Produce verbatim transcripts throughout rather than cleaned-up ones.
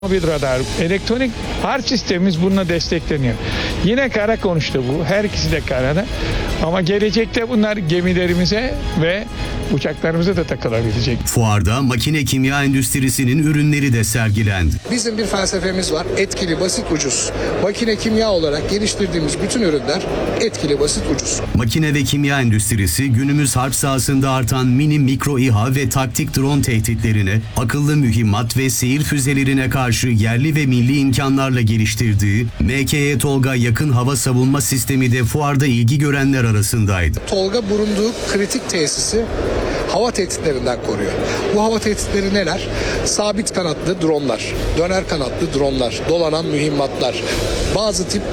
Bir radar, elektronik harp sistemimiz bununla destekleniyor. Yine kara konuştu bu, her ikisi de karada. Ama gelecekte bunlar gemilerimize ve uçaklarımıza da takılabilecek. Fuarda makine kimya endüstrisinin ürünleri de sergilendi. Bizim bir felsefemiz var. Etkili, basit, ucuz. Makine kimya olarak geliştirdiğimiz bütün ürünler etkili, basit, ucuz. Makine ve kimya endüstrisi günümüz harp sahasında artan mini, mikro İHA ve taktik drone tehditlerine, akıllı mühimmat ve seyir füzelerine karşı yerli ve milli imkanlarla geliştirdiği M K E Tolga yakın hava savunma sistemi de fuarda ilgi görenler arasındaydı. Tolga bulunduğu kritik tesisi hava tehditlerinden koruyor. Bu hava tehditleri neler? Sabit kanatlı dronlar, döner kanatlı dronlar, dolanan mühimmatlar, bazı tip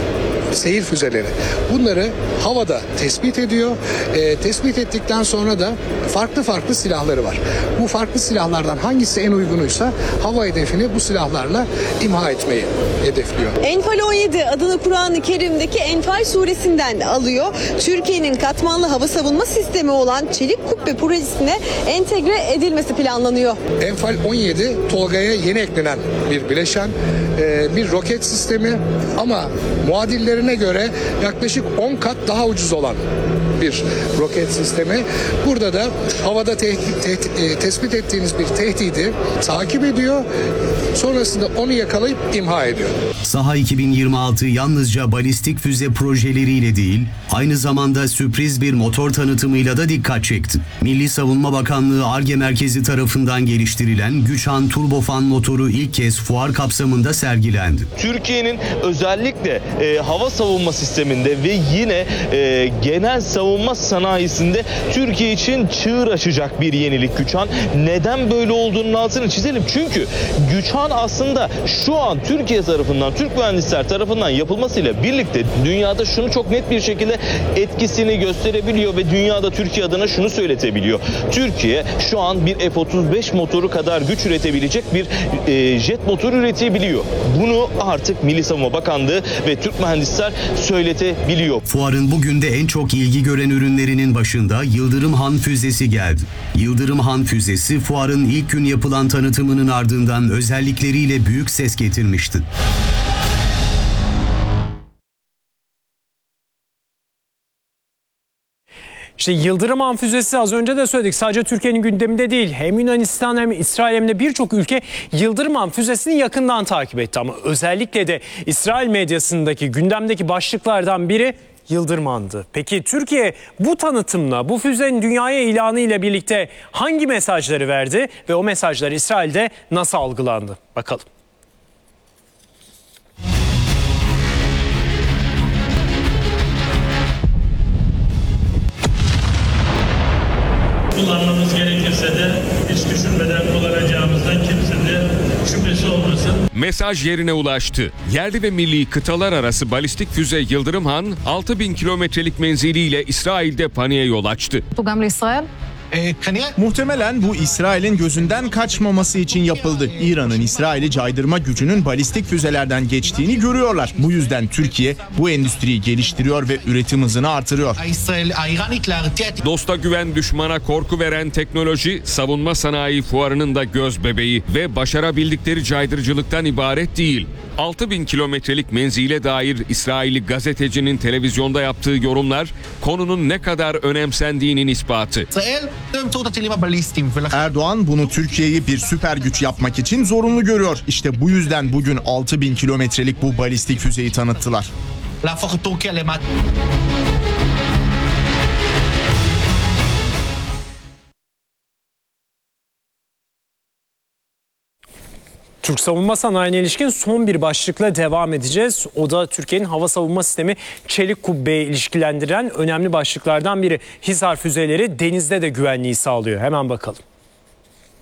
seyir füzeleri. Bunları havada tespit ediyor. E, tespit ettikten sonra da farklı farklı silahları var. Bu farklı silahlardan hangisi en uygunuysa hava hedefini bu silahlarla imha etmeyi hedefliyor. Enfal on yedi adını Kur'an-ı Kerim'deki Enfal suresinden alıyor. Türkiye'nin katmanlı hava savunma sistemi olan Çelik Kubbe projesine entegre edilmesi planlanıyor. Enfal on yedi Tolga'ya yeni eklenen bir bileşen, e, bir roket sistemi ama muadilleri göre yaklaşık on kat daha ucuz olan bir roket sistemi. Burada da havada tehdit, tehdit, e, tespit ettiğiniz bir tehdidi takip ediyor. Sonrasında onu yakalayıp imha ediyor. Saha iki bin yirmi altı yalnızca balistik füze projeleriyle değil, aynı zamanda sürpriz bir motor tanıtımıyla da dikkat çekti. Milli Savunma Bakanlığı Ar-Ge Merkezi tarafından geliştirilen Güçhan turbofan motoru ilk kez fuar kapsamında sergilendi. Türkiye'nin özellikle e, hava savunma sisteminde ve yine e, genel savunma sanayisinde Türkiye için çığır açacak bir yenilik Güçhan. Neden böyle olduğunun altını çizelim. Çünkü Güçhan aslında şu an Türkiye tarafından, Türk mühendisler tarafından yapılmasıyla birlikte dünyada şunu çok net bir şekilde etkisini gösterebiliyor ve dünyada Türkiye adına şunu söyletebiliyor. Türkiye şu an bir F otuz beş motoru kadar güç üretebilecek bir e, jet motoru üretebiliyor. Bunu artık Milli Savunma Bakanlığı ve Türk mühendisler söyletebiliyor. Fuarın bugün de en çok ilgi gören ürünlerinin başında Yıldırım Han füzesi geldi. Yıldırım Han füzesi fuarın ilk gün yapılan tanıtımının ardından özellikleriyle büyük ses getirmişti. İşte Yıldırım Han füzesi az önce de söyledik. Sadece Türkiye'nin gündeminde değil. Hem Yunanistan hem İsrail hem de birçok ülke Yıldırım Han füzesini yakından takip etti. Ama özellikle de İsrail medyasındaki gündemdeki başlıklardan biri Yıldırım Han'dı. Peki Türkiye bu tanıtımla, bu füzenin dünyaya ilanı ile birlikte hangi mesajları verdi ve o mesajlar İsrail'de nasıl algılandı? Bakalım. Kullanmamız gerekirse de hiç düşünmeden kullanacağımızdan kimsenin şüphesi olmasın. Mesaj yerine ulaştı. Yerli ve milli kıtalar arası balistik füze Yıldırım Han altı bin kilometrelik menziliyle İsrail'de paniğe yol açtı. Muhtemelen bu İsrail'in gözünden kaçmaması için yapıldı. İran'ın İsrail'i caydırma gücünün balistik füzelerden geçtiğini görüyorlar. Bu yüzden Türkiye bu endüstriyi geliştiriyor ve üretim hızını artırıyor. Dosta güven, düşmana korku veren teknoloji, savunma sanayi fuarının da göz bebeği ve başarabildikleri caydırıcılıktan ibaret değil. altı bin kilometrelik menzile dair İsrailli gazetecinin televizyonda yaptığı yorumlar konunun ne kadar önemsendiğinin ispatı. Erdoğan bunu Türkiye'yi bir süper güç yapmak için zorunlu görüyor. İşte bu yüzden bugün altı bin kilometrelik bu balistik füzeyi tanıttılar. Türk savunma sanayine ilişkin son bir başlıkla devam edeceğiz. O da Türkiye'nin hava savunma sistemi Çelik Kubbe'ye ilişkilendiren önemli başlıklardan biri. Hisar füzeleri denizde de güvenliği sağlıyor. Hemen bakalım.